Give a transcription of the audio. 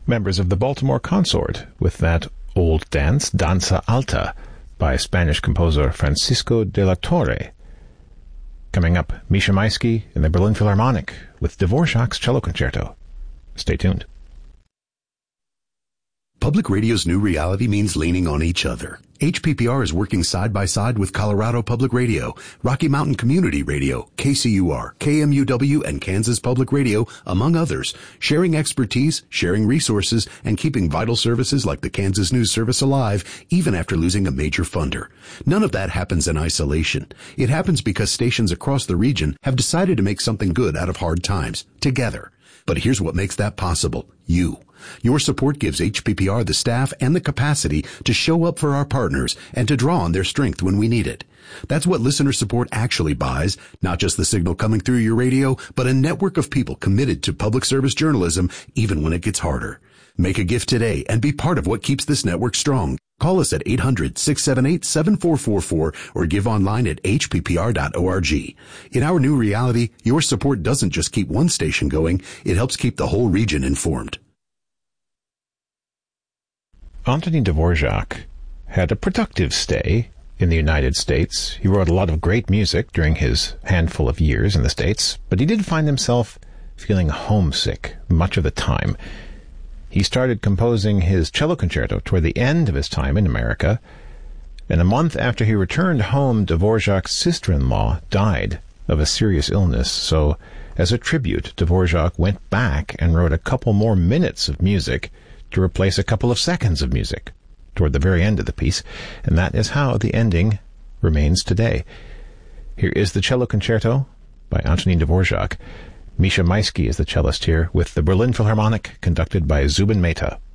members of the Baltimore Consort with that old dance, Danza Alta, by Spanish composer Francisco de la Torre. Coming up, Misha Maisky in the Berlin Philharmonic with Dvorak's Cello Concerto. Stay tuned. Public radio's new reality means leaning on each other. HPPR is working side by side with Colorado Public Radio, Rocky Mountain Community Radio, KCUR, KMUW, and Kansas Public Radio, among others, sharing expertise, sharing resources, and keeping vital services like the Kansas News Service alive, even after losing a major funder. None of that happens in isolation. It happens because stations across the region have decided to make something good out of hard times, together. But here's what makes that possible. You. Your support gives HPPR the staff and the capacity to show up for our partners and to draw on their strength when we need it. That's what listener support actually buys, not just the signal coming through your radio, but a network of people committed to public service journalism even when it gets harder. Make a gift today and be part of what keeps this network strong. Call us at 800-678-7444 or give online at hppr.org. In our new reality, your support doesn't just keep one station going, it helps keep the whole region informed. Antonin Dvorak had a productive stay in the United States. He wrote a lot of great music during his handful of years in the States, but he did find himself feeling homesick much of the time. He started composing his cello concerto toward the end of his time in America, and a month after he returned home, Dvorak's sister-in-law died of a serious illness, so as a tribute, Dvorak went back and wrote a couple more minutes of music to replace a couple of seconds of music toward the very end of the piece, and that is how the ending remains today. Here is the cello concerto by Antonin Dvorak. Misha Maisky is the cellist here with the Berlin Philharmonic, conducted by Zubin Mehta.